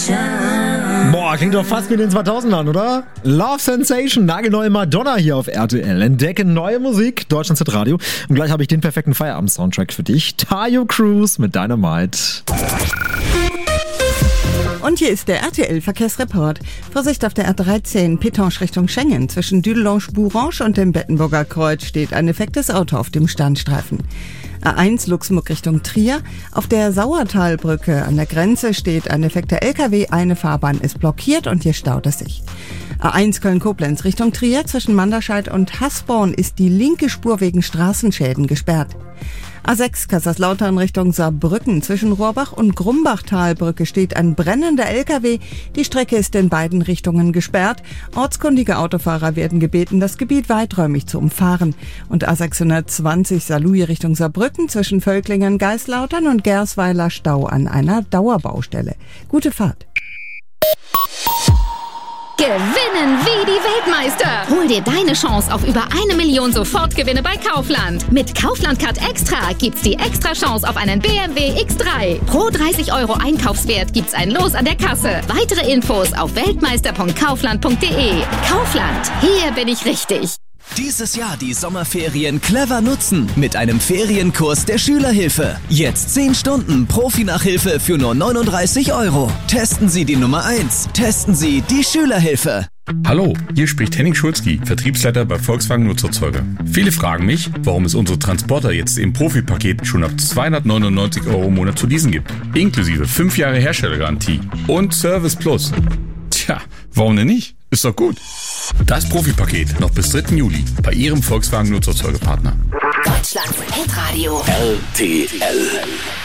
Boah, klingt doch fast wie in den 2000ern, oder? Love Sensation, nagelneue Madonna hier auf RTL. Entdecke neue Musik, Deutschlands Hitradio. Und gleich habe ich den perfekten Feierabend-Soundtrack für dich. Tayo Cruz mit Dynamite. Und hier ist der RTL-Verkehrsreport. Vorsicht auf der R13, Pétange Richtung Schengen. Zwischen Dudelange-Bourrange und dem Bettenburger Kreuz steht ein defektes Auto auf dem Standstreifen. A1 Luxemburg Richtung Trier. Auf der Sauertalbrücke an der Grenze steht ein defekter LKW. Eine Fahrbahn ist blockiert und hier staut es sich. A1 Köln-Koblenz Richtung Trier. Zwischen Manderscheid und Hasborn ist die linke Spur wegen Straßenschäden gesperrt. A6 Kaiserslautern Richtung Saarbrücken. Zwischen Rohrbach und Grumbachtalbrücke steht ein brennender LKW. Die Strecke ist in beiden Richtungen gesperrt. Ortskundige Autofahrer werden gebeten, das Gebiet weiträumig zu umfahren. Und A620 Saarlouis Richtung Saarbrücken. Zwischen Völklingen, Geislautern und Gersweiler Stau an einer Dauerbaustelle. Gute Fahrt. Gewinnen wie die Weltmeister. Hol dir deine Chance auf über 1 Million Sofortgewinne bei Kaufland. Mit Kaufland Card Extra gibt's die extra Chance auf einen BMW X3. Pro 30 € Einkaufswert gibt's ein Los an der Kasse. Weitere Infos auf weltmeister.kaufland.de. Kaufland, hier bin ich richtig. Dieses Jahr die Sommerferien clever nutzen mit einem Ferienkurs der Schülerhilfe. Jetzt 10 Stunden Profi-Nachhilfe für nur 39 €. Testen Sie die Nummer 1. Testen Sie die Schülerhilfe. Hallo, hier spricht Henning Schulzki, Vertriebsleiter bei Volkswagen Nutzerzeuger. Viele fragen mich, warum es unsere Transporter jetzt im Profi-Paket schon ab 299 € im Monat zu leasen gibt. Inklusive 5 Jahre Herstellergarantie und Service Plus. Tja, warum denn nicht? Ist doch gut. Das Profi-Paket noch bis 3. Juli bei Ihrem Volkswagen Nutzerzeugerpartner. Deutschlands Hitradio RTL.